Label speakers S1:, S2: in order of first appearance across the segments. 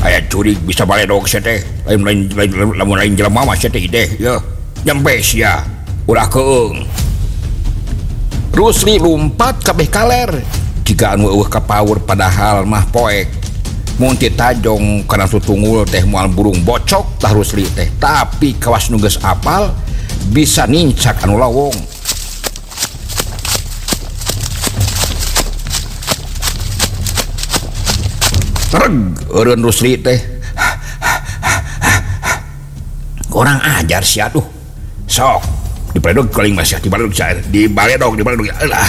S1: aya curi bisa baledog teh lain jelema mah teh deh ya nyampe sia ulah keung. Rusli lumpat kabeh kaler jika anu eueuh ka paur padahal mah poek mun ti tajong kana tutunggul teh moal burung bocok tah Rusli teh tapi kawas nu geus apal bisa nincak anu lawong. Reg eureun Rusli teh kurang ajar sia tuh sok dibaledog kaling masih dibaledog alah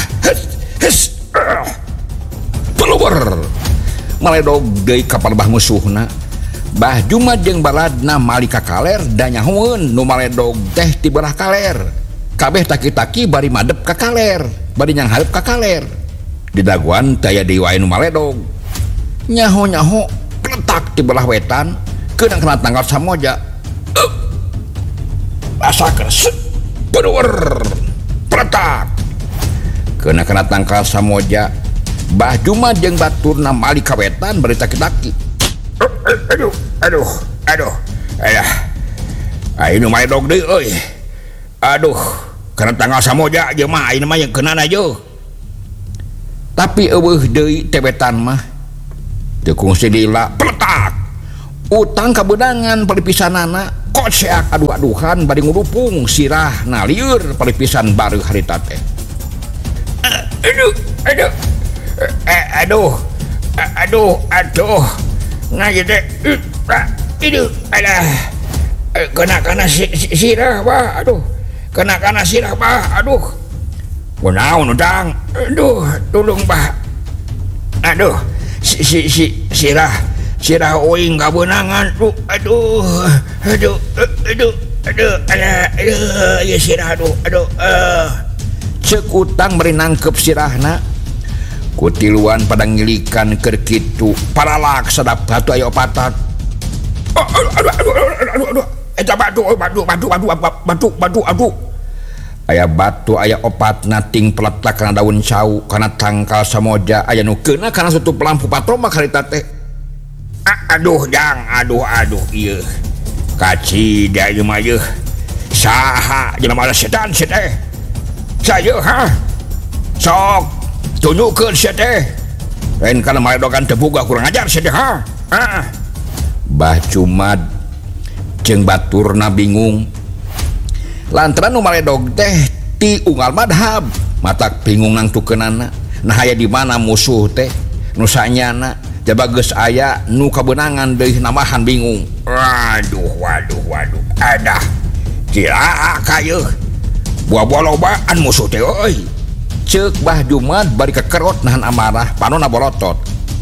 S1: keluar maledog deui ka palebah musuhna. Bah Jumat jeung baladna mali ka kaler da nyahoeun nu maledog teh ti belah kaler kabeh taki-taki bari madep ka kaler bari nyangharep ka kaler di daguan taya deui wae nu maledog nyaho kletak di belah wetan keunang kena tanggal samoja rasakeun bener pletak kena tangkal samoja. Bah Jumat jeung baturna mali ka wetan bari taki-taki aduh ayeuna maledog deui euy aduh kena tanggal samoja jeung mah ayeuna mah yang keunana je tapi eueuh deui teh wetan mah teu kungsi lila pletak utang kabeunangan palipisanana koceak aduh-aduhan bari ngudupung sirah na lieur palipisan bareu harita teh aduh ngaje teh itu alah kena sirah bah aduh kena sirah bah aduh kunaon udang aduh tulung bah aduh sirah oing kabeunangan aduh ya sirah aduh ceuk utang beri nangkep sirahna kutiluan pada ngilikan keur kitu paralak sadap batu aya opatan aduh eta batu aya batu aya opatna ting peletak kana daun cau kana tangkal samoja aya nu keuna kana tutup lampu patroma harita teh aduh ieu kaci da ieu mah ieu saha jelema setan teh saya ha sok tunjukkeun sia teh lain kana maledogan teu boga kurang ajar sia teh ha Bah Jumat jeung baturna bingung lantaran nu maledog teh ti unggal madhab matak bingung nangtukeunana nah aya di mana musuh teh nu sanyana jaba geus aya nu kabeunangan deui namahan bingung waduh adah cilaka kayeuh buah-buah lobaan musuh teh euy ceuk Bah Jumat bari kekerot nahan amarah panonna bolotot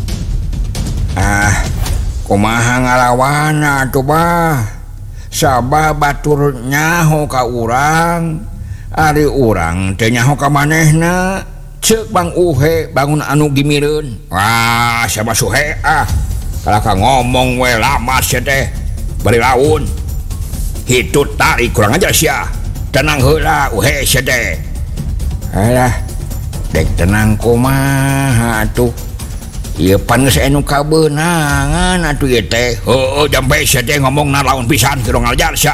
S1: kumaha ngalawana tuh bah sabah batur nyaho ka urang ari urang teh nyaho ka manehna ceuk Bang Uhe bangun anu gimireun wah sabah suhe kalaka ngomong we lama sia teh bari laun hitut tarik kurang aja sia tenang heula Uhe sia teh alah dek tenang kumaha atuh ieu pan geus anu kabeunangan atuh ieu teh heueuh jampe sia teh ngomongna laun pisan keur ngajar sia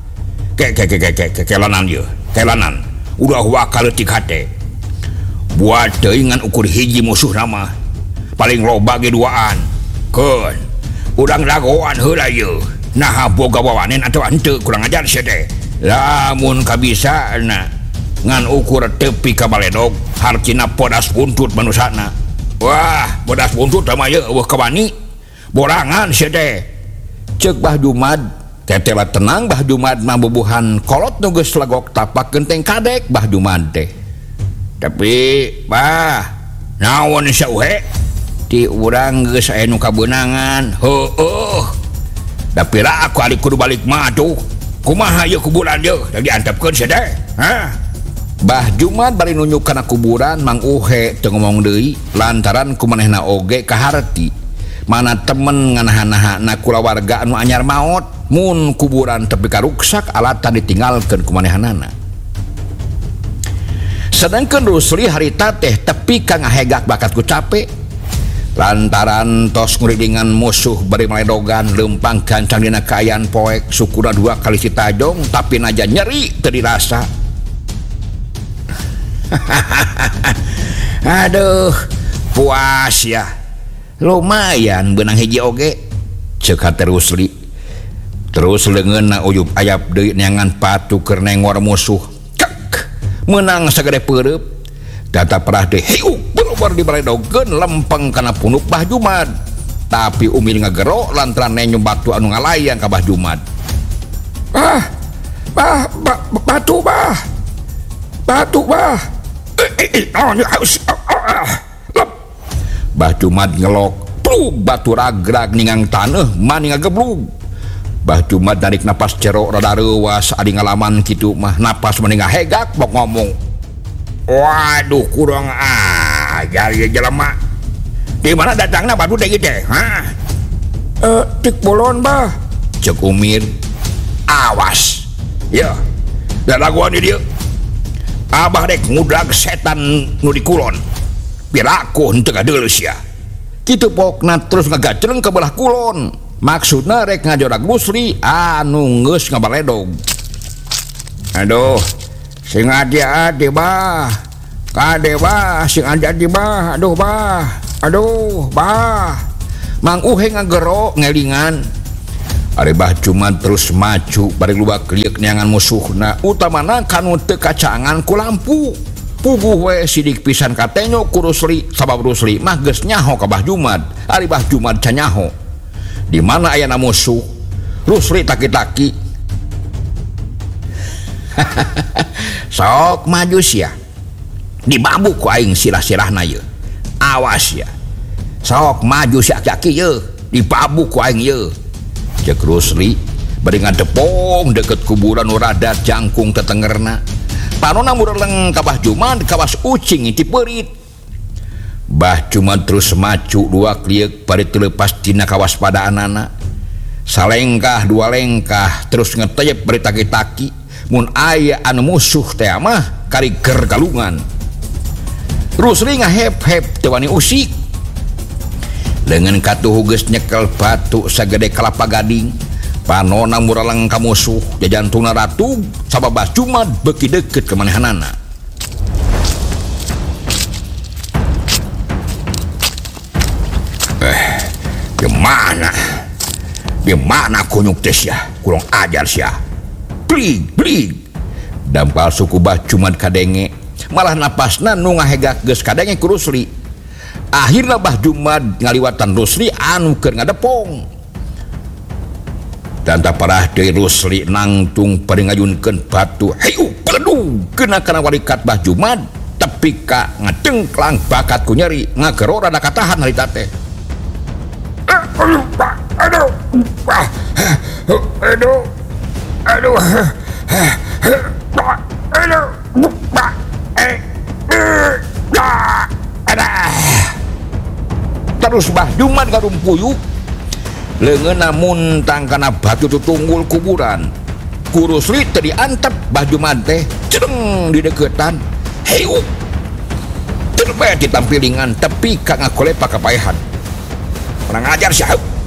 S1: kelanan ieu kelanan udah wakal leutik hate buat teuing ngan ukur hiji musuh nama paling loba ge duaan keun urang dagoan heula ieu nah boga wawanen atuh henteu kurang ajar sia teh lamun kabisana ngan ukur tepi ka baledog hartina podas buntut manusana wah bodas buntut mah ye eueuh kawani borangan sia teh ceuk Bah Jumat tetela tenang Bah Jumat mah bubuhan kolot nu geus legok tapak genteng kadek Bah Jumat teh tapi bah naon sia Uhe ti urang geus aya nu kabeunangan heueuh tapi ra aku ari kudu balik mah tuh kumaha ieu kuburan ieu da diantepkeun sia teh Bah Jumat bari nunjuk kana kuburan Mang Uhe teu ngomong deui lantaran kumanehna oge kaharti mana temen nganahan-nahana kulawarga anu anyar maot mun kuburan tepi karuksak alatan ditinggalkeun kumanehanana sedangkan Rusli harita teh tepi ka ngahegak bakat ku capek lantaran tos nguridingan musuh bari maledogan lempang gancang dina kaayaan poek sukuna 2 kali Citajong tapi naja nyeri teu dirasa. Aduh puas ya lumayan benang hiji oge ceuk hate Rusli. Terus leungeunna uyup ayap deui neangan patu keur nengor musuh cek menang sagede peureup data perah deui hiu barubar dibaledogeun lempeng kana punuk Bah Jumad tapi umil ngagero lantaran nenyum batu anu ngalayang ka Bah Jumad. Batu bah Bah Jumad ngelok plug batu ragrag ningang taneuh mani ngageblug. Bah Jumad narik napas cerok rada reuwas adi ngalaman kitu mah napas mani ngahegak bok ngomong, waduh kurang ajar ya jelema. Di mana datangna batu deui teh? Tik bolon bah cek Umir. Awas ya dalaguan di dieu abah dek ngudag setan nu di kulon biar aku henteu kadeuleuh sia kitu pokna terus ngagacreng ke belah kulon maksudna rek ngajorag Rusli anu geus ngabaledog. Aduh sing adi-adi bah kade bah sing adi-adi bah aduh bah Mang Uhe ngagero ngelingan ari Bah Jumad terus maju bari lubak liek neangan musuhna utamana kanu teu kacangan ku lampu puguh we sidik pisan katenyo ku Rusli sabab Rusli mah geus nyaho ka Bah Jumad ari Bah Jumad can nyaho di mana ayana musuh Rusli taki-taki sok maju sia dibabuk ku aing sirah-sirahna ye awas ya sok maju si aki-aki ye dibabuk ku aing ye cek Rusli bari ngadepong deket kuburan nu rada jangkung tetengerna panonna mureleng ka Bah Jumad kawas ucing ti peurit. Bah Jumad terus maju 2 kliek bari teu leupas tina kawaspadaanana salengkah 2 lengkah terus ngeteyep bari taki-taki mun aya anu musuh teh mah kariger galungan. Rusli ngahep-hep teu wani usik leungeun katuh geus nyekel batu sagede kelapa gading panonna mureleng ka musuh jajantungna ratug sabab Bah Jumad beuki deukeut ka manehanana. Gimana kunyuk teh sia kurang ajar sia blig dampal suku Bah Jumad kadenge malah napasna nu ngahegak geus kadenge ku Rusli. Akhirna Bah Jumad ngaliwatan Rusli anu keur ngadepong dan taparah deui Rusli nangtung bari ngayunkeun batu hayu peledu keuna kana walikat Bah Jumad tepi ka ngadengklang bakat ku nyeri ngagero rada katahan harita teh. Terus Bah Jumad ngarumpuyuk leungeunna muntang kana batu tutunggul kuburan ku Rusli teu diantep Bah Jumad teh cereng di deukeutan heuh teu bae ditampilingan tepi ka ngakolepa kapaehan kurang ajar sia.